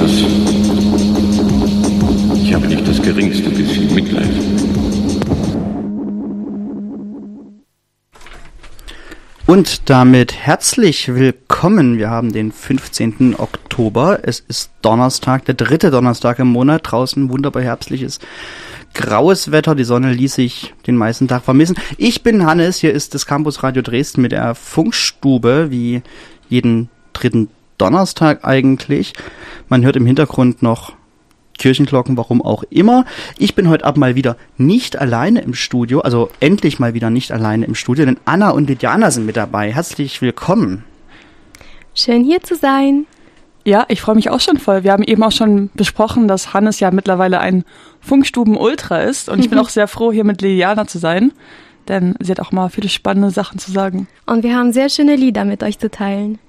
das? Ich habe nicht das geringste bisschen Mitleid. Und damit herzlich willkommen. Wir haben den 15. Oktober. Es ist Donnerstag, der 3. Donnerstag im Monat. Draußen wunderbar herbstliches, graues Wetter. Die Sonne ließ sich den meisten Tag vermissen. Ich bin Hannes. Hier ist das Campus Radio Dresden mit der Funkstube, wie jeden 3. Donnerstag eigentlich. Man hört im Hintergrund noch Kirchenglocken, warum auch immer. Ich bin heute Abend mal wieder nicht alleine im Studio, also endlich mal wieder nicht alleine im Studio, denn Anna und Lidiana sind mit dabei. Herzlich willkommen. Schön hier zu sein. Ja, ich freue mich auch schon voll. Wir haben eben auch schon besprochen, dass Hannes ja mittlerweile ein Funkstuben-Ultra ist und ich bin auch sehr froh, hier mit Lidiana zu sein, denn sie hat auch mal viele spannende Sachen zu sagen. Und wir haben sehr schöne Lieder mit euch zu teilen.